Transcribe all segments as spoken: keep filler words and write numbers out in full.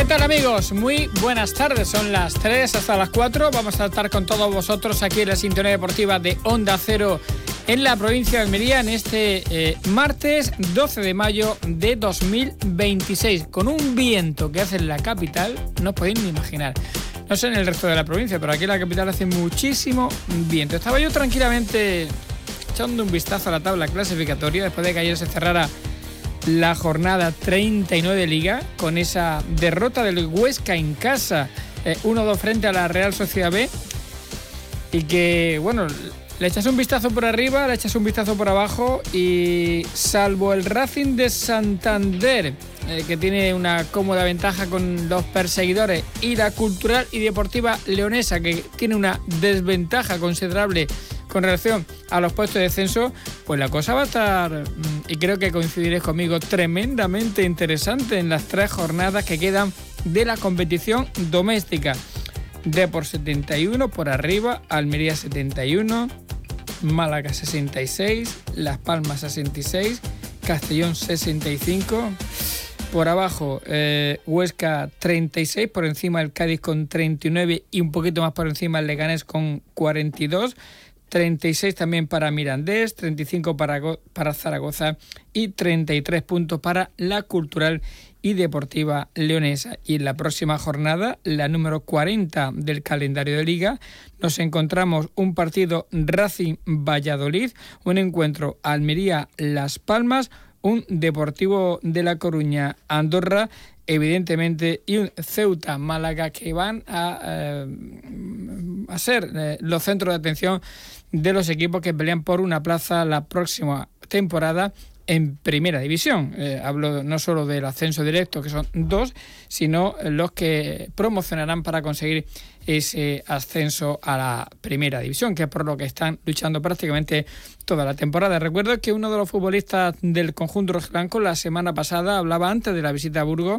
¿Qué tal, amigos? Muy buenas tardes, son las tres hasta las cuatro. Vamos a estar con todos vosotros aquí en la sintonía deportiva de Onda Cero en la provincia de Almería en este eh, martes doce de mayo de dos mil veintiséis, con un viento que hace en la capital, no os podéis ni imaginar. No sé en el resto de la provincia, pero aquí en la capital hace muchísimo viento. Estaba yo tranquilamente echando un vistazo a la tabla clasificatoria después de que ayer se cerrara la jornada treinta y nueve de Liga, con esa derrota del Huesca en casa, eh, uno dos frente a la Real Sociedad B, y que, bueno, le echas un vistazo por arriba, le echas un vistazo por abajo, y salvo el Racing de Santander, eh, que tiene una cómoda ventaja con los perseguidores, y la Cultural y Deportiva Leonesa, que tiene una desventaja considerable con relación a los puestos de descenso, pues la cosa va a estar, y creo que coincidiréis conmigo, tremendamente interesante en las tres jornadas que quedan de la competición doméstica. Depor setenta y uno por arriba, Almería setenta y uno, Málaga sesenta y seis, Las Palmas sesenta y seis, Castellón sesenta y cinco, por abajo eh, Huesca treinta y seis, por encima el Cádiz con treinta y nueve y un poquito más por encima el Leganés con cuarenta y dos, treinta y seis también para Mirandés, treinta y cinco para, para Zaragoza y treinta y tres puntos para la Cultural y Deportiva Leonesa. Y en la próxima jornada, la número cuarenta del calendario de Liga, nos encontramos un partido Racing Valladolid, un encuentro Almería-Las Palmas, un Deportivo de La Coruña Andorra, evidentemente, y un Ceuta Málaga, que van a, eh, a ser eh, los centros de atención de los equipos que pelean por una plaza la próxima temporada en Primera División. Eh, hablo no solo del ascenso directo, que son dos, sino los que promocionarán para conseguir ese ascenso a la Primera División, que es por lo que están luchando prácticamente toda la temporada. Recuerdo que uno de los futbolistas del conjunto rojiblanco la semana pasada hablaba, antes de la visita a Burgos,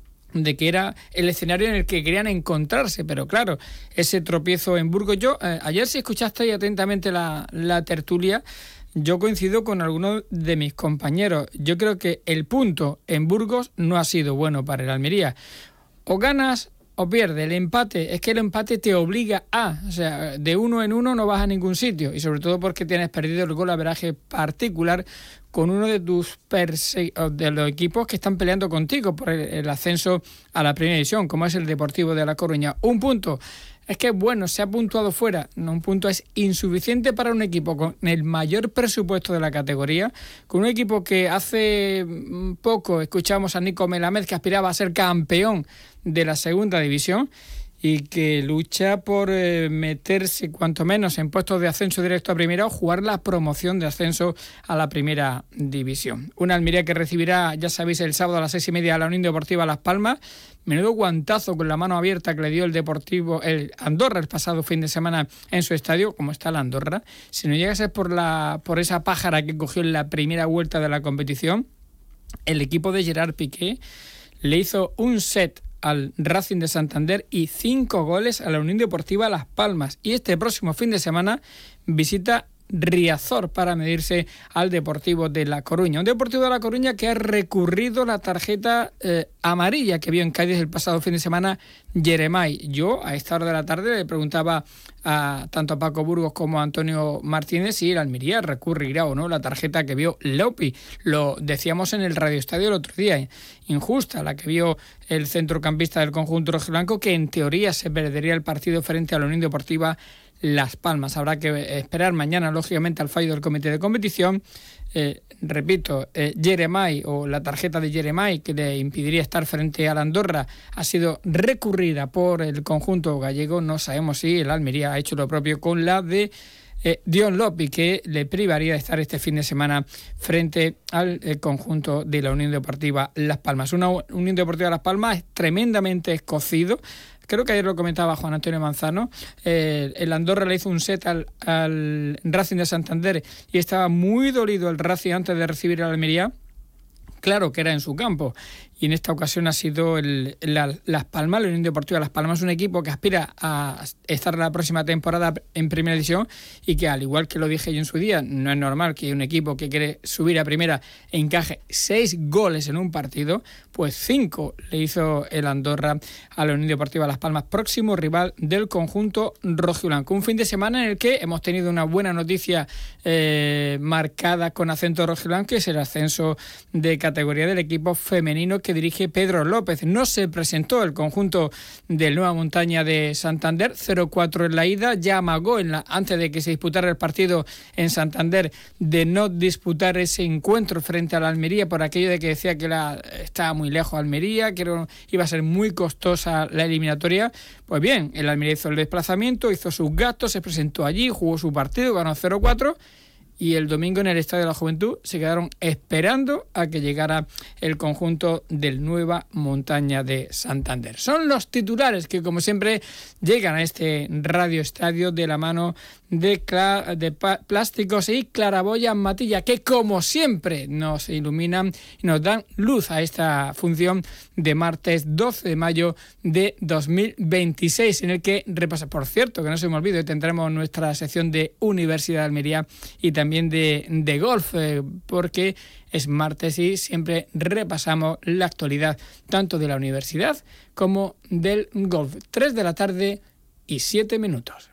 de que era el escenario en el que querían encontrarse, pero claro, ese tropiezo en Burgos. Yo, eh, ayer, si escuchasteis atentamente la, la tertulia, yo coincido con algunos de mis compañeros. Yo creo que el punto en Burgos no ha sido bueno para el Almería. O ganas o pierdes. El empate, es que el empate te obliga a, o sea, de uno en uno no vas a ningún sitio, y sobre todo porque tienes perdido el golaveraje particular con uno de tus perse- de los equipos que están peleando contigo por el, el ascenso a la Primera División, como es el Deportivo de La Coruña. Un punto. Es que, bueno, se ha puntuado fuera. No, un punto es insuficiente para un equipo con el mayor presupuesto de la categoría, con un equipo que hace poco escuchamos a Nico Melamed, que aspiraba a ser campeón de la Segunda División y que lucha por eh, meterse cuanto menos en puestos de ascenso directo a Primera o jugar la promoción de ascenso a la Primera División. Una Almería que recibirá, ya sabéis, el sábado a las seis y media a la Unión Deportiva Las Palmas. Menudo guantazo con la mano abierta que le dio el Deportivo, el Andorra, el pasado fin de semana en su estadio. Como está la Andorra, si no llega a ser por, la, por esa pájara que cogió en la primera vuelta de la competición, el equipo de Gerard Piqué le hizo un set al Racing de Santander y cinco goles a la Unión Deportiva Las Palmas. Y este próximo fin de semana visita Riazor para medirse al Deportivo de La Coruña. Un Deportivo de La Coruña que ha recurrido la tarjeta eh, amarilla que vio en Cádiz el pasado fin de semana Jeremai. Yo a esta hora de la tarde le preguntaba a tanto a Paco Burgos como a Antonio Martínez si el Almería recurrirá o no la tarjeta que vio Lopi. Lo decíamos en el Radio Estadio el otro día, injusta la que vio el centrocampista del conjunto rojiblanco, que en teoría se perdería el partido frente a la Unión Deportiva Las Palmas. Habrá que esperar mañana, lógicamente, al fallo del comité de competición. Eh, repito, eh, Jeremai, o la tarjeta de Jeremai, que le impediría estar frente a la Andorra, ha sido recurrida por el conjunto gallego. No sabemos si el Almería ha hecho lo propio con la de eh, Dion Lopi, que le privaría de estar este fin de semana frente al eh, conjunto de la Unión Deportiva Las Palmas. Una Unión Deportiva Las Palmas tremendamente escocido. Creo que ayer lo comentaba Juan Antonio Manzano. Eh, el Andorra le hizo un set al, al Racing de Santander y estaba muy dolido el Racing antes de recibir al Almería. Claro que era en su campo y en esta ocasión ha sido el, la, Las Palmas, la Unión Deportiva Las Palmas, un equipo que aspira a estar la próxima temporada en Primera División y que, al igual que lo dije yo en su día, no es normal que un equipo que quiere subir a Primera encaje seis goles en un partido, pues cinco le hizo el Andorra a la Unión Deportiva Las Palmas, próximo rival del conjunto rojiblanco. Un fin de semana en el que hemos tenido una buena noticia eh, marcada con acento rojiblanco, es el ascenso de categoría del equipo femenino que dirige Pedro López. No se presentó el conjunto del Nueva Montaña de Santander, cero cuatro en la ida, ya amagó en la, antes de que se disputara el partido en Santander de no disputar ese encuentro frente a la Almería por aquello de que decía que la, estaba muy lejos Almería, que era, iba a ser muy costosa la eliminatoria. Pues bien, el Almería hizo el desplazamiento, hizo sus gastos, se presentó allí, jugó su partido, ganó cero cuatro y el domingo en el Estadio de la Juventud se quedaron esperando a que llegara el conjunto del Nueva Montaña de Santander. Son los titulares que, como siempre, llegan a este Radio Estadio de la mano de, cla- de pa- Plásticos y Claraboyas Matilla, que como siempre nos iluminan y nos dan luz a esta función de martes doce de mayo de dos mil veintiséis, en el que repasa, por cierto, que no se me olvide, tendremos nuestra sección de Universidad de Almería y también de, de golf, eh, porque es martes y siempre repasamos la actualidad tanto de la universidad como del golf. Tres de la tarde y siete minutos.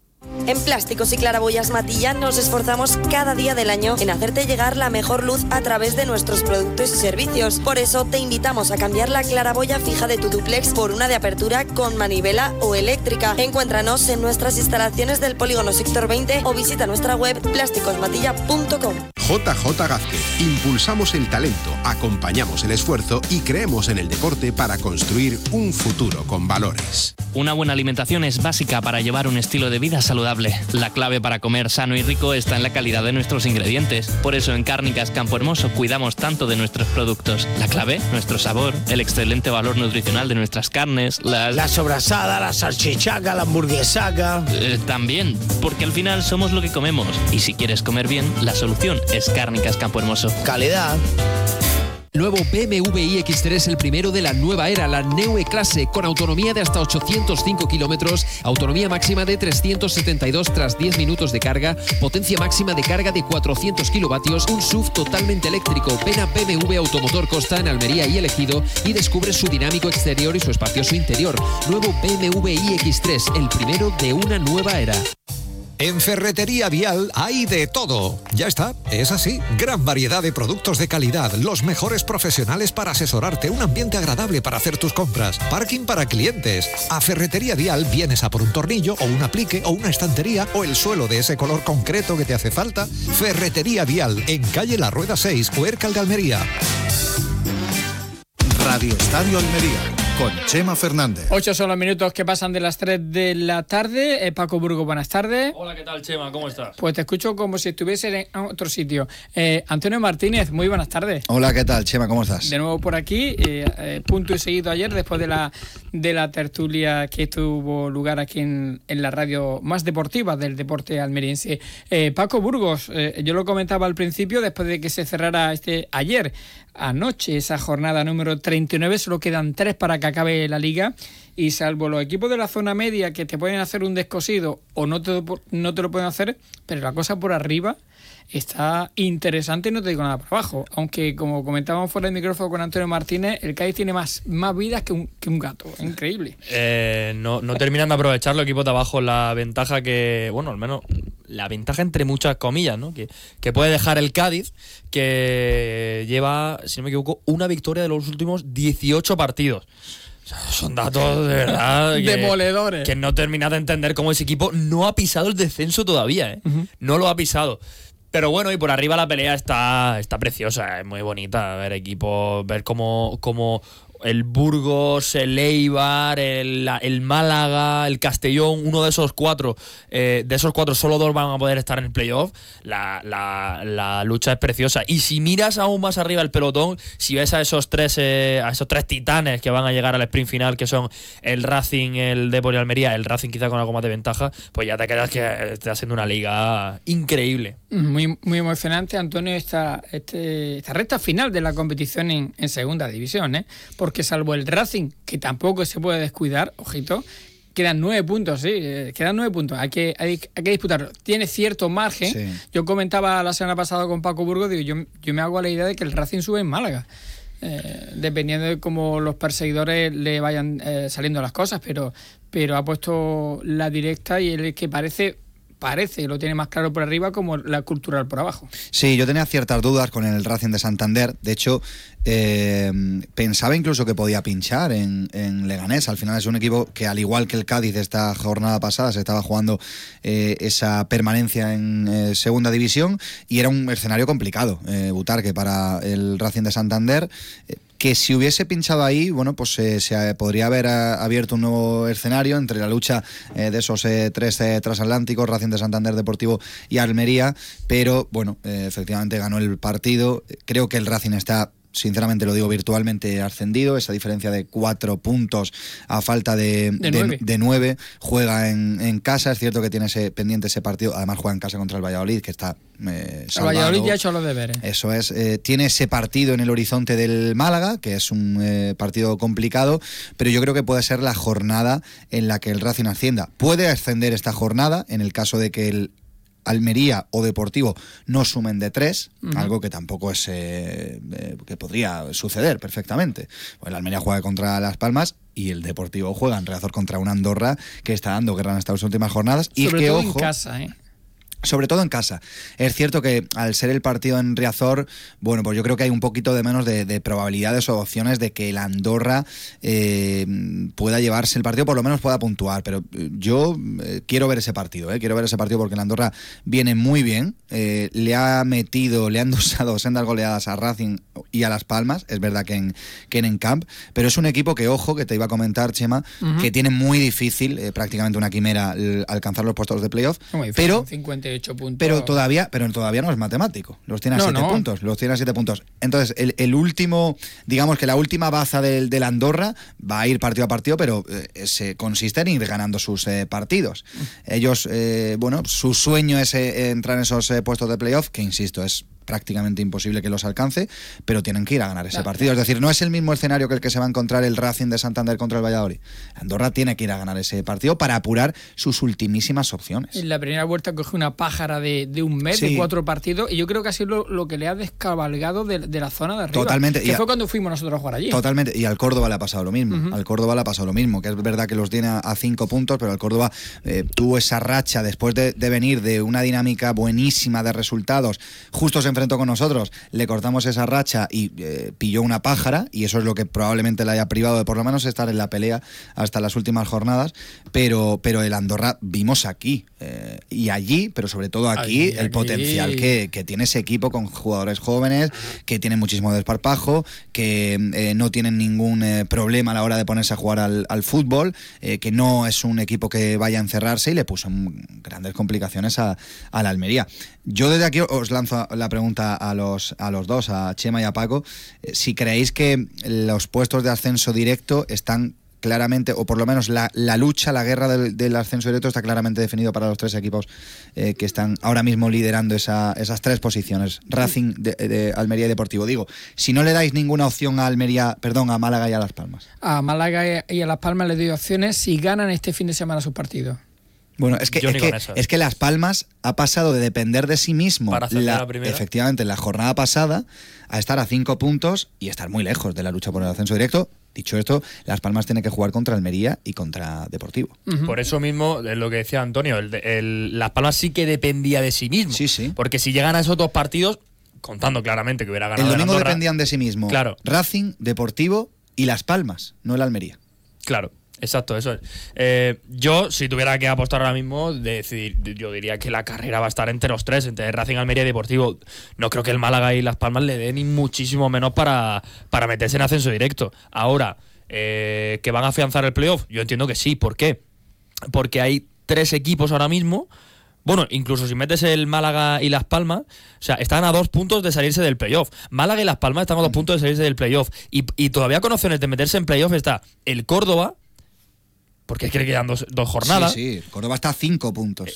En Plásticos y Claraboyas Matilla nos esforzamos cada día del año en hacerte llegar la mejor luz a través de nuestros productos y servicios. Por eso te invitamos a cambiar la claraboya fija de tu dúplex por una de apertura con manivela o eléctrica. Encuéntranos en nuestras instalaciones del Polígono Sector veinte o visita nuestra web plásticos matilla punto com. J J Gázquez. Impulsamos el talento, acompañamos el esfuerzo y creemos en el deporte para construir un futuro con valores. Una buena alimentación es básica para llevar un estilo de vida saludable. La clave para comer sano y rico está en la calidad de nuestros ingredientes. Por eso en Cárnicas Campo Hermoso cuidamos tanto de nuestros productos. La clave, nuestro sabor, el excelente valor nutricional de nuestras carnes, las... La sobrasada, la salchichaca, la hamburguesaca... Eh, también, porque al final somos lo que comemos. Y si quieres comer bien, la solución es Cárnicas Campo Hermoso. Calidad. Nuevo B M W i X tres, el primero de la nueva era, la Neue Klasse, con autonomía de hasta ochocientos cinco kilómetros, autonomía máxima de trescientos setenta y dos tras diez minutos de carga, potencia máxima de carga de cuatrocientos kilovatios, un S U V totalmente eléctrico. Ven a B M W Automotor Costa en Almería y El Ejido y descubre su dinámico exterior y su espacioso interior. Nuevo B M W i X tres, el primero de una nueva era. En Ferretería Vial hay de todo. Ya está, es así. Gran variedad de productos de calidad, los mejores profesionales para asesorarte, un ambiente agradable para hacer tus compras, parking para clientes. A Ferretería Vial vienes a por un tornillo o un aplique o una estantería o el suelo de ese color concreto que te hace falta. Ferretería Vial, en calle La Rueda seis, Huércal de Almería. Radio Estadio Almería, con Chema Fernández. Ocho son los minutos que pasan de las tres de la tarde. Eh, Paco Burgos, buenas tardes. Hola, ¿qué tal, Chema? ¿Cómo estás? Pues te escucho como si estuviese en otro sitio. Eh, Antonio Martínez, muy buenas tardes. Hola, ¿qué tal, Chema? ¿Cómo estás? De nuevo por aquí, eh, eh, punto y seguido ayer, después de la de la tertulia que tuvo lugar aquí en, en la radio más deportiva del deporte almeriense. Eh, Paco Burgos, eh, yo lo comentaba al principio, después de que se cerrara este ayer, anoche, esa jornada número treinta y nueve, solo quedan tres para que acabe la liga y salvo los equipos de la zona media que te pueden hacer un descosido o no te, no te lo pueden hacer, pero la cosa por arriba está interesante y no te digo nada por abajo, aunque como comentábamos fuera del micrófono con Antonio Martínez, el Cádiz tiene más, más vidas que un, que un gato, es increíble. Eh, no, no terminan de aprovechar los equipos de abajo la ventaja que, bueno, al menos la ventaja entre muchas comillas, ¿no? Que, que puede dejar el Cádiz, que lleva, si no me equivoco, una victoria de los últimos dieciocho partidos. O sea, son datos de verdad que, demoledores, que no terminas de entender cómo ese equipo no ha pisado el descenso todavía, ¿eh? Uh-huh. No lo ha pisado. Pero bueno, y por arriba la pelea está, está preciosa, es muy bonita ver equipos, ver cómo, cómo el Burgos, el Eibar, el, el Málaga, el Castellón, uno de esos cuatro, eh, de esos cuatro solo dos van a poder estar en el playoff. La, la, la lucha es preciosa. Y si miras aún más arriba el pelotón, si ves a esos tres, eh, a esos tres titanes que van a llegar al sprint final, que son el Racing, el Depor y Almería, el Racing quizá con algo más de ventaja, pues ya te quedas que está siendo una liga increíble. Muy, muy emocionante, Antonio, esta, este, esta recta final de la competición en, en segunda división, ¿eh? Porque salvo el Racing, que tampoco se puede descuidar, ojito, quedan nueve puntos, sí, eh, quedan nueve puntos, hay que, hay, hay que disputarlo. Tiene cierto margen. Sí. Yo comentaba la semana pasada con Paco Burgos, digo, yo, yo me hago a la idea de que el Racing sube en Málaga. Eh, dependiendo de cómo los perseguidores le vayan eh, saliendo las cosas, pero, pero ha puesto la directa y el que parece... parece, lo tiene más claro por arriba como la cultural por abajo. Sí, yo tenía ciertas dudas con el Racing de Santander. De hecho, eh, pensaba incluso que podía pinchar en, en Leganés. Al final es un equipo que, al igual que el Cádiz esta jornada pasada, se estaba jugando eh, esa permanencia en eh, segunda división y era un escenario complicado, eh, Butarque, para el Racing de Santander. Eh, que si hubiese pinchado ahí, bueno, pues eh, se podría haber a, abierto un nuevo escenario entre la lucha eh, de esos eh, tres eh, transatlánticos, Racing de Santander, Deportivo y Almería, pero bueno, eh, efectivamente ganó el partido. Creo que el Racing está, sinceramente lo digo, virtualmente ascendido, esa diferencia de cuatro puntos a falta de, de, de, nueve. de nueve, juega en, en casa, es cierto que tiene ese pendiente ese partido, además juega en casa contra el Valladolid, que está eh, salvado. El Valladolid ya ha hecho los deberes. Eso es, eh, tiene ese partido en el horizonte del Málaga, que es un eh, partido complicado, pero yo creo que puede ser la jornada en la que el Racing ascienda. Puede ascender esta jornada en el caso de que el Almería o Deportivo no sumen de tres, uh-huh. algo que tampoco es eh, eh, que podría suceder perfectamente. Pues el Almería juega contra Las Palmas y el Deportivo juega en Riazor contra un Andorra que está dando guerra en estas últimas jornadas. Sobre y que, todo ojo, en casa, ¿eh? Sobre todo en casa. Es cierto que al ser el partido en Riazor, bueno, pues yo creo que hay un poquito de menos de, de probabilidades o opciones de que el Andorra eh, pueda llevarse el partido, por lo menos pueda puntuar. Pero yo eh, quiero ver ese partido, eh, quiero ver ese partido porque el Andorra viene muy bien, eh, le ha metido, le han dosado sendas goleadas a Racing y a Las Palmas, es verdad que en, que en Encamp, pero es un equipo que, ojo, que te iba a comentar, Chema, uh-huh. que tiene muy difícil, eh, prácticamente una quimera, el, alcanzar los puestos de playoff, pero... cincuenta y ocho puntos. Pero todavía, pero todavía no es matemático. Los tiene a no, siete no. puntos. Los tiene a siete puntos. Entonces, el, el último, digamos que la última baza del, del Andorra va a ir partido a partido, pero eh, se consiste en ir ganando sus eh, partidos. Ellos, eh, bueno, su sueño es eh, entrar en esos eh, puestos de playoff, que insisto, es prácticamente imposible que los alcance, pero tienen que ir a ganar ese partido. Es decir, no es el mismo escenario que el que se va a encontrar el Racing de Santander contra el Valladolid. Andorra tiene que ir a ganar ese partido para apurar sus ultimísimas opciones. En la primera vuelta coge una pájara de, de un mes, sí. de cuatro partidos, y yo creo que ha sido lo, lo que le ha descabalgado de, de la zona de arriba. Totalmente. Que y fue a, cuando fuimos nosotros a jugar allí. Totalmente. Y al Córdoba le ha pasado lo mismo. Uh-huh. Al Córdoba le ha pasado lo mismo, que es verdad que los tiene a, a cinco puntos, pero al Córdoba eh, tuvo esa racha después de, de venir de una dinámica buenísima de resultados. Justo se enfrentó con nosotros, le cortamos esa racha y eh, pilló una pájara, y eso es lo que probablemente le haya privado de por lo menos estar en la pelea hasta las últimas jornadas, pero, pero el Andorra vimos aquí eh, y allí, pero sobre todo aquí, aquí el aquí. potencial que, que tiene ese equipo con jugadores jóvenes, que tienen muchísimo desparpajo, que eh, no tienen ningún eh, problema a la hora de ponerse a jugar al, al fútbol, eh, que no es un equipo que vaya a encerrarse, y le puso grandes complicaciones a, a la Almería. Yo desde aquí os lanzo la pregunta a los, a los dos, a Chema y a Paco, eh, si creéis que los puestos de ascenso directo están claramente, o por lo menos la, la lucha, la guerra del, del ascenso directo está claramente definido para los tres equipos eh, que están ahora mismo liderando esa, esas tres posiciones, Racing, de, de Almería y Deportivo. Digo, si no le dais ninguna opción a Almería, perdón, a Málaga y a Las Palmas. A Málaga y a Las Palmas les doy opciones si ganan este fin de semana sus partidos. Bueno, es que, es que, es que Las Palmas ha pasado de depender de sí mismo, para la, la primera. efectivamente, la jornada pasada, a estar a cinco puntos y estar muy lejos de la lucha por el ascenso directo. Dicho esto, Las Palmas tiene que jugar contra Almería y contra Deportivo. Uh-huh. Por eso mismo, es lo que decía Antonio, el, el, Las Palmas sí que dependía de sí mismo. Sí, sí. Porque si llegan a esos dos partidos, contando claramente que hubiera ganado el domingo el Andorra, dependían de sí mismo. Claro. Racing, Deportivo y Las Palmas, no el Almería. Claro. Exacto, eso es. Eh, yo, si tuviera que apostar ahora mismo, decir, yo diría que la carrera va a estar entre los tres, entre Racing, Almería y Deportivo. No creo que el Málaga y Las Palmas le den ni muchísimo menos para, para meterse en ascenso directo. Ahora, eh, ¿que van a afianzar el playoff? Yo entiendo que sí. ¿Por qué? Porque hay tres equipos ahora mismo. Bueno, incluso si metes el Málaga y Las Palmas, o sea, están a dos puntos de salirse del playoff. Málaga y Las Palmas están a dos puntos de salirse del playoff. Y, y todavía con opciones de meterse en playoff está el Córdoba, porque es que le quedan dos, dos jornadas. Sí, sí, Córdoba está a cinco puntos.